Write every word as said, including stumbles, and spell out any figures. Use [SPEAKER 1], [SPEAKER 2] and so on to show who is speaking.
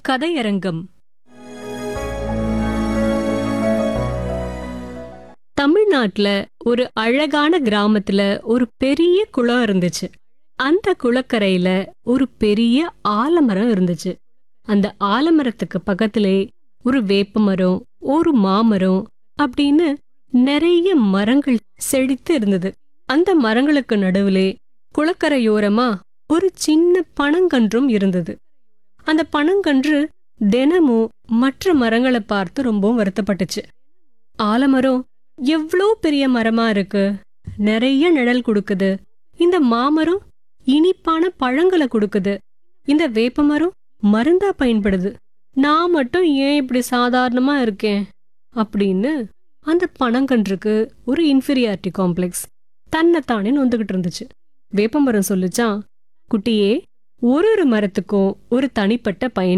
[SPEAKER 1] கதையரங்கம். தமிழ்நாட்டுல ஒரு அழகான கிராமத்துல ஒரு பெரிய குளம் இருந்துச்சு. அந்த குளக்கரையில ஒரு பெரிய ஆலமரம் இருந்துச்சு. அந்த ஆலமரத்துக்கு பக்கத்திலே ஒரு வேப்ப மரம், ஒரு மாமரம் அப்படின்னு நிறைய மரங்கள் செழித்து இருந்தது. அந்த மரங்களுக்கு நடுவிலே குளக்கரையோரமா ஒரு சின்ன பனங்கன்றும் இருந்தது. அந்த பனங்கன்று தினமும் மற்ற மரங்களை பார்த்து ரொம்பவும் வருத்தப்பட்டுச்சு. ஆலமரம் எவ்வளோ பெரிய மரமா இருக்கு, நிறைய நிழல் கொடுக்குது. இந்த மாமரம் இனிப்பான பழங்களை கொடுக்குது. இந்த வேப்பமரம் மருந்தா பயன்படுது. நான் மட்டும் ஏன் இப்படி சாதாரணமா இருக்கேன் அப்படின்னு அந்த பனங்கன்றுக்கு ஒரு இன்ஃபீரியாரிட்டி காம்ப்ளெக்ஸ், தன்னைத்தானே நொந்துகிட்டு இருந்துச்சு. வேப்பமரம் சொல்லுச்சான், குட்டியே, ஒரு ஒரு மரத்துக்கும் ஒரு தனிப்பட்ட பயன்